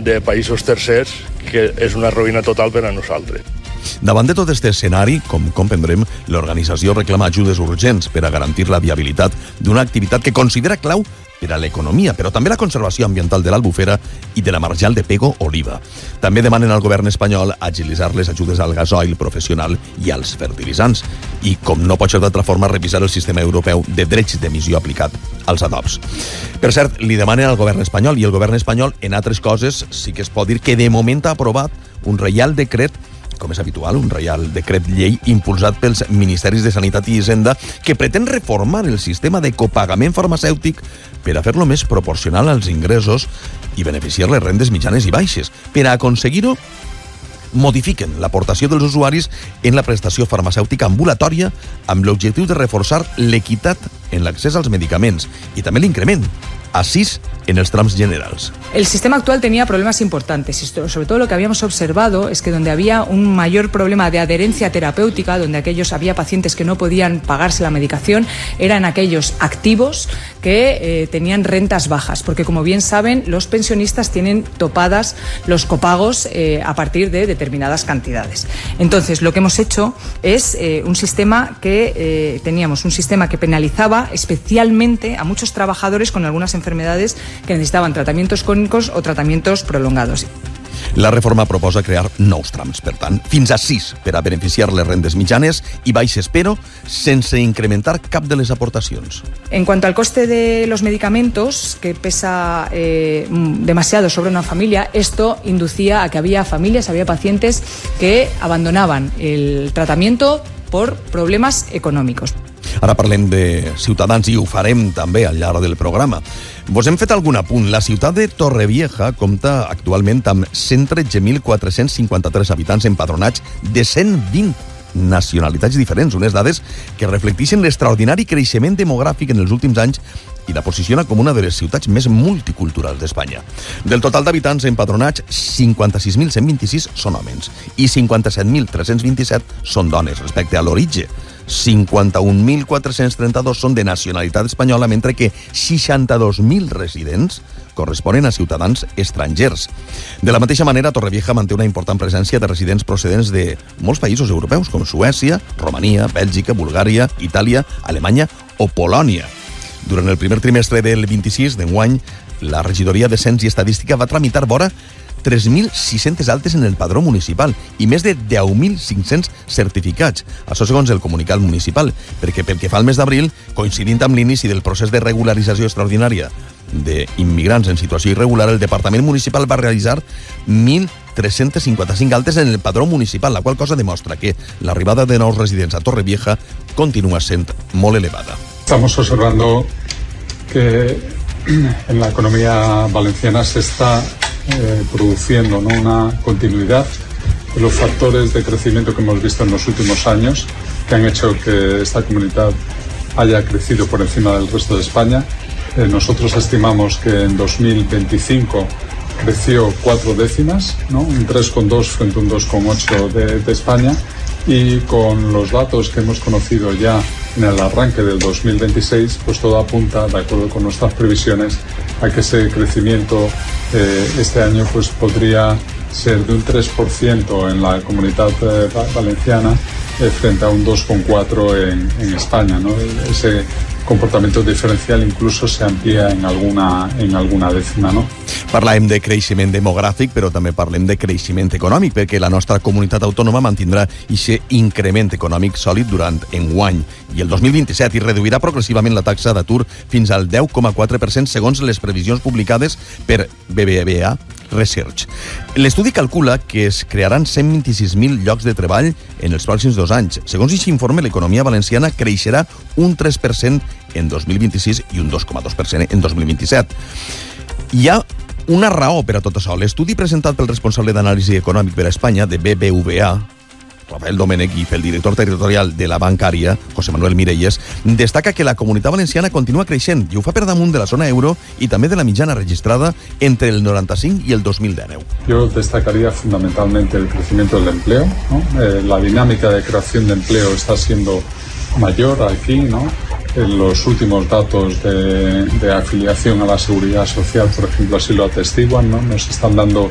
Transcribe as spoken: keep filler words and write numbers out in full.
de països tercers, que és una ruïna total per a nosaltres. Davant de tot aquest escenari, com comprendrem, l'organització reclama ajudes urgents per a garantir la viabilitat d'una activitat que considera clau per a l'economia, però també la conservació ambiental de l'Albufera i de la marjal de Pego Oliva. També demanen al govern espanyol agilitzar les ajudes al gasoil professional i als fertilitzants i, com no pot ser d'altra forma, revisar el sistema europeu de drets d'emissió aplicat als adobs. Per cert, li demanen al govern espanyol, i el govern espanyol, en altres coses, sí que es pot dir que de moment ha aprovat un reial decret, com és habitual, un reial decret llei impulsat pels Ministeris de Sanitat i Hisenda que pretén reformar el sistema de copagament farmacèutic per a fer-lo més proporcional als ingressos i beneficiar les rendes mitjanes i baixes. Per a aconseguir-ho, modifiquen l'aportació dels usuaris en la prestació farmacèutica ambulatòria amb l'objectiu de reforçar l'equitat en l'accés als medicaments i també l'increment a sis en els trams generals. El sistema actual tenía problemas importantes y sobre todo lo que habíamos observado es que donde había un mayor problema de adherencia terapéutica, donde aquellos había pacientes que no podían pagarse la medicación, eran aquellos activos que eh, tenían rentas bajas, porque como bien saben, los pensionistas tienen topadas los copagos eh, a partir de determinadas cantidades. Entonces, lo que hemos hecho es eh, un sistema que eh, teníamos un sistema que penalizaba especialmente a muchos trabajadores con algunas enfermedades que necesitaban tratamientos crónicos o tratamientos prolongados. La reforma proposa crear nous trams, per tant, fins a sis per a beneficiar les rendes mitjanes i baixes, però sense incrementar cap de les aportacions. En cuanto al coste de los medicamentos, que pesa eh, demasiado sobre una familia, esto inducía a que había familias, había pacientes que abandonaban el tratamiento por problemas econòmics. Ara parlem de Ciutadans i ho farem també al llarg del programa. Vos hem fet algun apunt. La ciutat de Torrevieja compta actualment amb cent tretze mil quatre-cents cinquanta-tres habitants empadronats de cent vint nacionalitats diferents, unes dades que reflecteixen l'extraordinari creixement demogràfic en els últims anys i la posiciona com una de les ciutats més multiculturals d'Espanya. Del total d'habitants empadronats, cinquanta-sis mil cent vint-i-sis són homes i cinquanta-set mil tres-cents vint-i-set són dones. Respecte a l'origen, cinquanta-un mil quatre-cents trenta-dos són de nacionalitat espanyola, mentre que seixanta-dos mil residents corresponen a ciutadans estrangers. De la mateixa manera, Torrevieja manté una important presència de residents procedents de molts països europeus, com Suècia, Romania, Bèlgica, Bulgària, Itàlia, Alemanya o Polònia. Durant el primer trimestre del vint-i-sis d'enguany, la regidoria de Cens i Estadística va tramitar vora tres mil sis-centes altes en el padró municipal i més de deu mil cinc-cents certificats. Això segons el comunicat municipal, perquè pel que fa al mes d'abril, coincidint amb l'inici del procés de regularització extraordinària d'immigrants en situació irregular, el Departament Municipal va realitzar mil tres-cents cinquanta-cinc altes en el padró municipal, la qual cosa demostra que l'arribada de nous residents a Torrevieja continua sent molt elevada. Estamos observando que en la economía valenciana se está eh, produciendo, ¿no?, una continuidad de los factores de crecimiento que hemos visto en los últimos años, que han hecho que esta comunidad haya crecido por encima del resto de España. Eh, nosotros estimamos que en dos mil veinticinco creció cuatro décimas, ¿no?, un tres coma dos frente a un dos coma ocho de, de España, y con los datos que hemos conocido ya en el arranque del dos mil veintiséis, pues todo apunta, de acuerdo con nuestras previsiones, a que ese crecimiento eh, este año pues podría ser de un tres por ciento en la comunidad eh, valenciana eh, frente a un dos coma cuatro en, en España, ¿no? Ese comportamiento diferencial incluso se amplía en alguna, en alguna décima, no? Parlem de creixement demogràfic, però també parlem de creixement econòmic, perquè la nostra comunitat autònoma mantindrà aquest increment econòmic sòlid durant enguany i el dos mil vint-i-set i reduirà progressivament la taxa d'atur fins al deu coma quatre per cent segons les previsions publicades per B B V A Research. L'estudi calcula que es crearan cent vint-i-sis mil llocs de treball en els pròxims dos anys. Segons aquest informe, l'economia valenciana creixerà un tres per cent en dos mil vint-i-sis i un dos coma dos per cent en dos mil vint-i-set. Hi ha una raó per a tot això. L'estudi presentat pel responsable d'anàlisi econòmic per a Espanya de B B V A, Rafael Domènech, i pel director territorial de la bancària, José Manuel Mirelles, destaca que la comunitat valenciana continua creixent i ho fa per damunt de la zona euro i també de la mitjana registrada entre el noranta-cinc i el dos mil dinou. Yo destacaría fundamentalmente el crecimiento del empleo, ¿no? Eh, la dinámica de creación de empleo está siendo mayor aquí, ¿no? En los últimos datos de, de afiliación a la seguridad social, por ejemplo, así lo atestiguan, ¿no? Nos están dando